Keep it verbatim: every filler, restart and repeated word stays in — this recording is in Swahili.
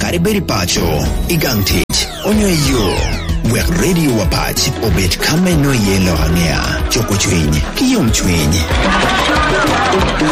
Kariberi pacho, igang tich, onyo yo. Wek radio wapach, obet kame no yelo hangea. Choko chwiny, kiyom chwiny.